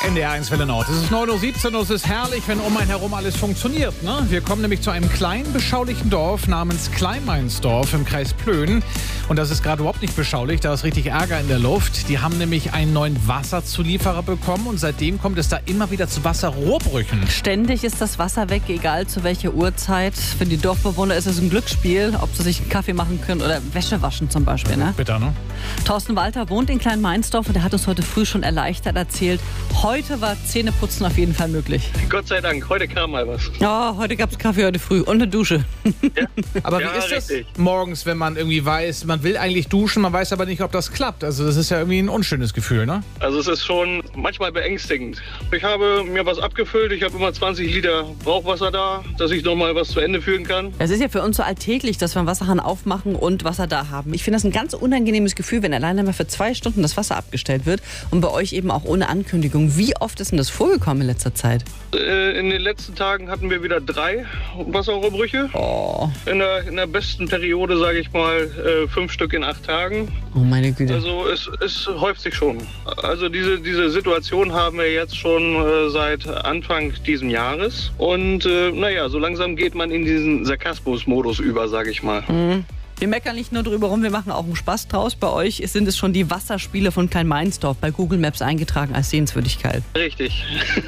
NDR1 Welle Nord. Es ist 9:17 Uhr und es ist herrlich, wenn um einen herum alles funktioniert. Ne? Wir kommen nämlich zu einem kleinen, beschaulichen Dorf namens Kleinmeinsdorf im Kreis Plön. Und das ist gerade überhaupt nicht beschaulich, da ist richtig Ärger in der Luft. Die haben nämlich einen neuen Wasserzulieferer bekommen und seitdem kommt es da immer wieder zu Wasserrohrbrüchen. Ständig ist das Wasser weg, egal zu welcher Uhrzeit. Für die Dorfbewohner ist es ein Glücksspiel, ob sie sich einen Kaffee machen können oder Wäsche waschen zum Beispiel. Ne? Bitter, ne? Thorsten Walter wohnt in Kleinmeinsdorf und der hat uns heute früh schon erleichtert erzählt, heute war Zähneputzen auf jeden Fall möglich. Gott sei Dank, heute kam mal was. Oh, heute gab es Kaffee, heute früh und eine Dusche. Ja. Aber Ja, wie ist das richtig. morgens, wenn man irgendwie weiß, man will eigentlich duschen, man weiß aber nicht, ob das klappt? Also das ist ja irgendwie ein unschönes Gefühl, ne? Also es ist schon manchmal beängstigend. Ich habe mir was abgefüllt, ich habe immer 20 Liter Brauchwasser da, dass ich noch mal was zu Ende führen kann. Es ist ja für uns so alltäglich, dass wir einen Wasserhahn aufmachen und Wasser da haben. Ich finde das ein ganz unangenehmes Gefühl, wenn alleine mal für 2 Stunden das Wasser abgestellt wird und bei euch eben auch ohne Ankündigung. Wie oft ist denn das vorgekommen in letzter Zeit? In den letzten Tagen hatten wir wieder 3 Wasserrohrbrüche. Oh, In der besten Periode, sage ich mal, 5 Stück in 8 Tagen. oh meine Güte. Also es häuft sich schon. Also diese Situation haben wir jetzt schon seit Anfang diesen Jahres. Und so langsam geht man in diesen Sarkasmus-Modus über, sage ich mal. Wir meckern nicht nur drüber rum, wir machen auch einen Spaß draus. Bei euch sind es schon die Wasserspiele von Kleinmeinsdorf bei Google Maps eingetragen als Sehenswürdigkeit. Richtig.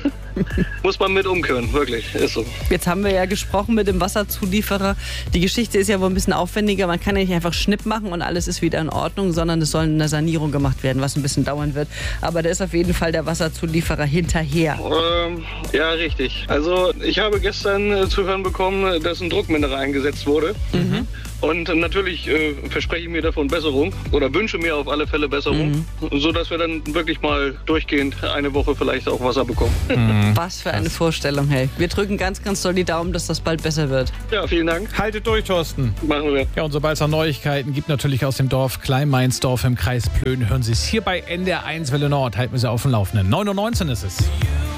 Muss man mit umkönnen, wirklich, ist so. Jetzt haben wir ja gesprochen mit dem Wasserzulieferer. Die Geschichte ist ja wohl ein bisschen aufwendiger. Man kann ja nicht einfach Schnipp machen und alles ist wieder in Ordnung, sondern es soll eine Sanierung gemacht werden, was ein bisschen dauern wird. Aber da ist auf jeden Fall der Wasserzulieferer hinterher. Ja, richtig. Also ich habe gestern zu hören bekommen, dass ein Druckminderer eingesetzt wurde. Und natürlich verspreche ich mir davon Besserung oder wünsche mir auf alle Fälle Besserung, sodass wir dann wirklich mal durchgehend eine Woche vielleicht auch Wasser bekommen. Was für eine Vorstellung, hey. Wir drücken ganz, ganz doll die Daumen, dass das bald besser wird. Ja, vielen Dank. Haltet durch, Thorsten. Machen wir. Ja, und sobald es noch Neuigkeiten gibt, natürlich aus dem Dorf Kleinmeinsdorf im Kreis Plön, hören Sie es hier bei NDR1 Welle Nord. Halten wir Sie auf dem Laufenden. 9:19 Uhr ist es.